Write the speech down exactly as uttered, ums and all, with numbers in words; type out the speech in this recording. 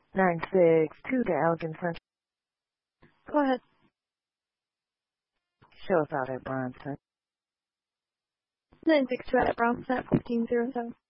nine six two to Elgin Central. Go ahead. Show us out at Bronson. nine six two at Bronson at fifteen zero seven.